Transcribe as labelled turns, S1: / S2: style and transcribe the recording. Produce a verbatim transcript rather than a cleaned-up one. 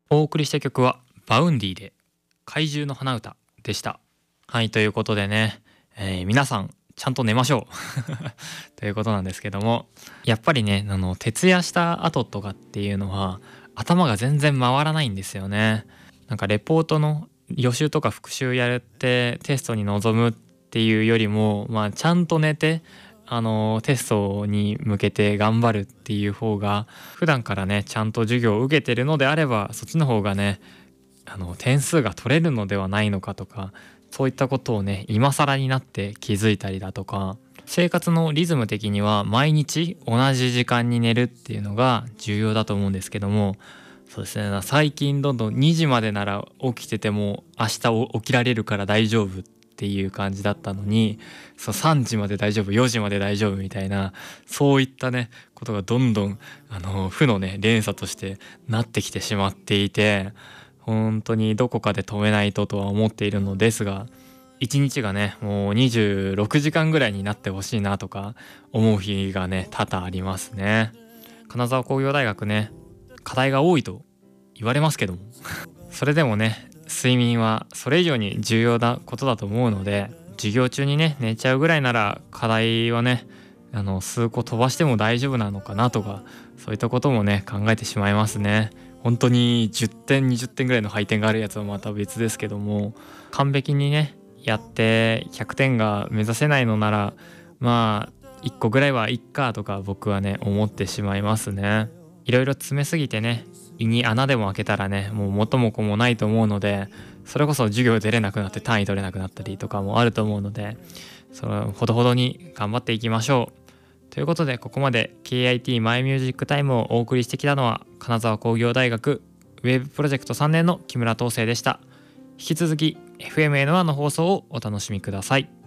S1: お送りした曲はバウンディで怪獣の花歌でした。はい、ということでね、えー皆さんちゃんと寝ましょうということなんですけども、やっぱりね、あの徹夜した後とかっていうのは頭が全然回らないんですよね。なんかレポートの予習とか復習やってテストに臨むっていうよりも、まあちゃんと寝てあのテストに向けて頑張るっていう方が、普段からねちゃんと授業を受けてるのであれば、そっちの方がねあの点数が取れるのではないのかとか、そういったことをね今更になって気づいたりだとか、生活のリズム的には毎日同じ時間に寝るっていうのが重要だと思うんですけども、そうですね、最近どんどんにじまでなら起きてても明日起きられるから大丈夫っていう感じだったのに、そうさんじまで大丈夫、よじまで大丈夫みたいな、そういったねことがどんどんあの負のね連鎖としてなってきてしまっていて、本当にどこかで止めないととは思っているのですが、一日がねもうにじゅうろくじかんぐらいになってほしいなとか思う日がね多々ありますね。金沢工業大学ね、課題が多いと言われますけどもそれでもね睡眠はそれ以上に重要なことだと思うので、授業中にね寝ちゃうぐらいなら課題はねあの数個飛ばしても大丈夫なのかなとか、そういったこともね考えてしまいますね。本当にじゅってんにじゅってんぐらいの配点があるやつはまた別ですけども、完璧にねやってひゃくてんが目指せないのなら、まあいっこぐらいはいっかとか僕はね思ってしまいますね。いろいろ詰めすぎてね胃に穴でも開けたらねもう元も子もないと思うので、それこそ授業出れなくなって単位取れなくなったりとかもあると思うので、そのほどほどに頑張っていきましょう。ということで、ここまで ケーアイティー マイミュージックタイムをお送りしてきたのは金沢工業大学ウェブプロジェクトさんねんの木村東生でした。引き続き エフエムエヌワン の放送をお楽しみください。